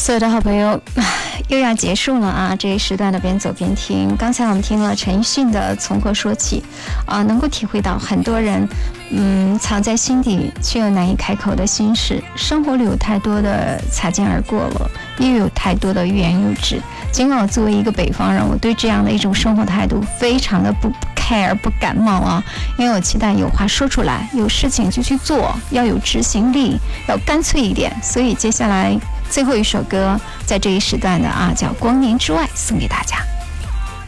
所有的好朋友，又要结束了啊！这一时段的边走边听，刚才我们听了陈奕迅的《从何说起》，能够体会到很多人，藏在心底却又难以开口的心事。生活里有太多的擦肩而过了，又有太多的欲言又止。尽管我作为一个北方人，我对这样的一种生活态度非常的不care不感冒啊，因为我期待有话说出来，有事情就去做，要有执行力，要干脆一点。所以接下来最后一首歌，在这一时段的叫《光年之外》送给大家。